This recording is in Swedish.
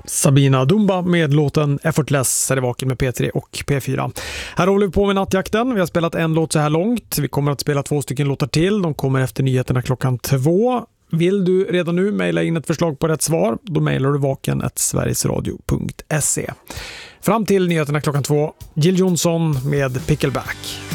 Sabina Dumba med låten Effortless är det vaken med P3 och P4. Här håller vi på med nattjakten. Vi har spelat en låt så här långt. Vi kommer att spela 2 stycken låtar till. De kommer efter nyheterna 2:00. Vill du redan nu mejla in ett förslag på rätt svar, då mejlar du vaken@sverigesradio.se. Fram till nyheterna 2:00, Jill Johnson med Pickleback.